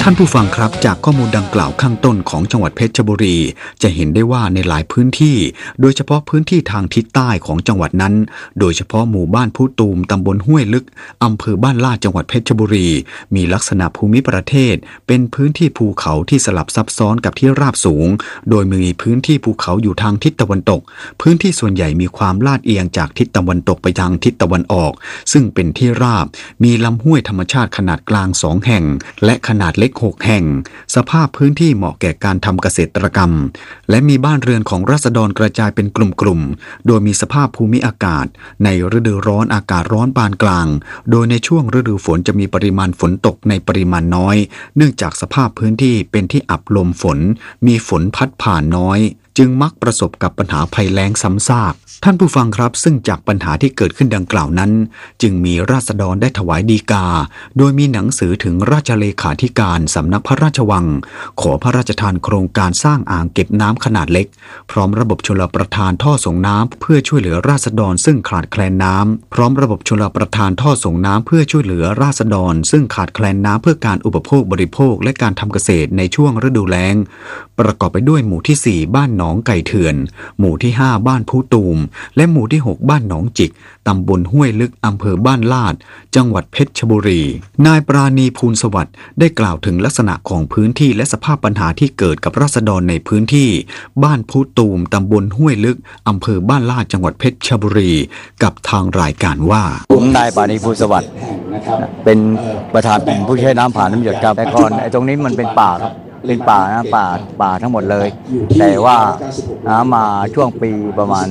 านผู้ฟังครับจากข้อมูลดังกล่าวข้างต้นของจังหวัดเพชรบุรีจะเห็นได้ว่าในหลายพื้นที่โดยเฉพาะพื้นที่ทางทิศใต้ของจังหวัดนั้นโดยเฉพาะหมู่บ้านผู้ตูมตำบลห้วยลึกอำเภอบ้านลาดจังหวัดเพชรบุรีมีลักษณะภูมิประเทศเป็นพื้นที่ภูเขาที่สลับซับซ้อนกับที่ราบสูงโดยมีพื้นที่ภูเขาอยู่ทางทิศตะวันตกพื้นที่ส่วนใหญ่มีความลาดเอียงจากทิศตะวันตกไปทางทิศตะวันออกซึ่งเป็นที่ราบมีลำห้วยธรรมชาติขนาดกลาง2แห่งและขนาดเล็ก6แห่งสภาพพื้นที่เหมาะแก่การทำเกษตรกรรมและมีบ้านเรือนของราษฎรกระจายเป็นกลุ่มๆโดยมีสภาพภูมิอากาศในฤดูร้อนอากาศร้อนปานกลางโดยในช่วงฤดูฝนจะมีปริมาณฝนตกในปริมาณน้อยเนื่องจากสภาพพื้นที่เป็นที่อับลมฝนมีฝนพัดผ่านน้อยจึงมักประสบกับปัญหาภัยแล้งซ้ำซากท่านผู้ฟังครับซึ่งจากปัญหาที่เกิดขึ้นดังกล่าวนั้นจึงมีราษฎรได้ถวายฎีกาโดยมีหนังสือถึงราชเลขาธิการสำนักพระราชวังขอพระราชทานโครงการสร้างอ่างเก็บน้ำขนาดเล็กพร้อมระบบชลประทานท่อส่งน้ำเพื่อช่วยเหลือราษฎรซึ่งขาดแคลนน้ำพร้อมระบบชลประทานท่อส่งน้ำเพื่อช่วยเหลือราษฎรซึ่งขาดแคลนน้ำเพื่อการอุปโภคบริโภคและการทำเกษตรในช่วงฤดูแล้งประกอบไปด้วยหมู่ที่4บ้านหนองไก่เถื่อนหมู่ที่5บ้านผู้ตูมและหมู่ที่6บ้านหนองจิกตำบลห้วยลึกอำเภอบ้านลาดจังหวัดเพชรบุรีนายปราณีภูลสวัสดิ์ได้กล่าวถึงลักษณะของพื้นที่และสภาพปัญหาที่เกิดกับราษฎรในพื้นที่บ้านผู้ตูมตำบลห้วยลึกอำเภอบ้านลาดจังหวัดเพชรบุรีกับทางรายการว่าผมนายปราณีภูลสวัสดิ์เป็นประธานกลุ่มผู้ใช้น้ำผ่านน้ำหยดครับแต่ก่อนตรงนี้มันเป็นป่าครับเป็นป่านะป่าทั้งหมดเลยแต่ว่ามาช่วงปีประมาณ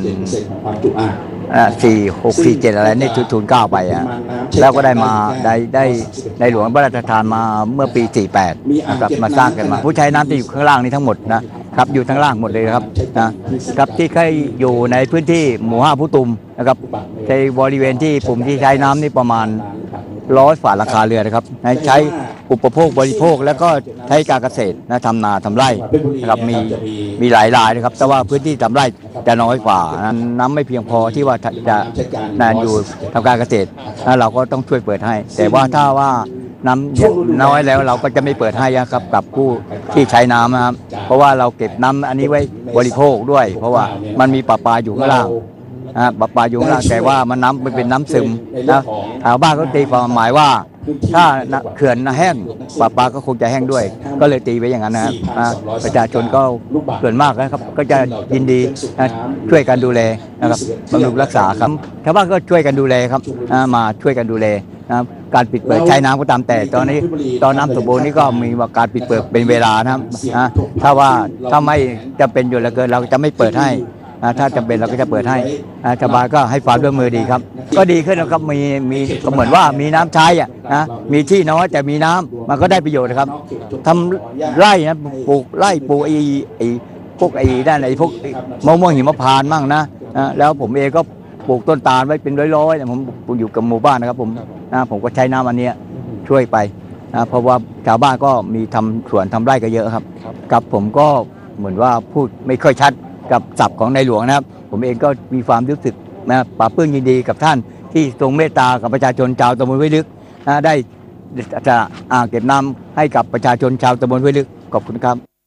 4647อะไรนี่ทุน9ไปแล้วก็ได้มาได้หลวงพระราชทานมาเมื่อปี48นะครับมาสร้างกันมาผู้ใช้น้ำที่อยู่ข้างล่างนี้ทั้งหมดนะครับอยู่ทั้งล่างหมดเลยครับที่เคยอยู่ในพื้นที่หมู่5ผู้ตุมนะครับในบริเวณที่ปุ่มที่ใช้น้ำนี่ประมาณ100ฝ่าราคาเรือนะครับใช้อุปโภคบริโภคแล้วก็ใช้การเกษตรทำนาทำไร่นะครับมีหลายรายนะครับแต่ว่าพื้นที่ทำไร่จะน้อยกว่าน้ำไม่เพียงพอที่ว่าจะอยู่ทำการเกษตรเราก็ต้องช่วยเปิดให้แต่ว่าถ้าว่าน้ำน้อยแล้วเราก็จะไม่เปิดให้ครับกับผู้ที่ใช้น้ำนะครับเพราะว่าเราเก็บน้ำอันนี้ไว้บริโภคด้วยเพราะว่ามันมีประปาอยู่ข้างล่างปลาอยู่ข้างล่างแต่ว่ามันน้ำเป็นน้ำซึมนะชาวบ้านก็ตีความหมายว่าถ้าเขื่อนแห้งปลาก็คงจะแห้งด้วยก็เลยตีไว้อย่างนั้นนะครับประชาชนก็ส่วนมากนะครับก็จะยินดีช่วยกันดูแลนะครับบำรุงรักษาครับชาวบ้านก็ช่วยกันดูแลครับมาช่วยกันดูแลนะครับการปิดเปิดใช้น้ำก็ตามแต่ตอนน้ำสมบูรณ์นี่ก็มีว่าการปิดเปิดเป็นเวลานะครับถ้าไม่จะเป็นอยู่แล้วเกินเราจะไม่เปิดให้ถ้าจำเป็นเราก็จะเปิดให้ชาวบ้านก็ให้ความร่วมมือดีครับก็ดีขึ้นนะครับมีก็เหมือนว่ามีน้ำใช้มีที่น้อยแต่มีน้ำมันก็ได้ประโยชน์นะครับทำไร่นะปลูกไร่ปลูกพวกด้านพวกมะม่วงหิมพานต์มั่งนะแล้วผมเองก็ปลูกต้นตาลไว้เป็นร้อยๆผมอยู่กับหมู่บ้านนะครับผมก็ใช้น้ำอันนี้ช่วยไปเพราะว่าชาวบ้านก็มีทำสวนทำไร่ก็เยอะครับกับผมก็เหมือนว่าพูดไม่ค่อยชัดกับศัพท์ของในหลวงนะครับผมเองก็มีความรู้สึกปลาปลื้มยินดีกับท่านที่ทรงเมตตากับประชาชนชาวตำบลห้วยลึกได้จะเก็บน้ำให้กับประชาชนชาวตำบลห้วยลึกขอบคุณครับ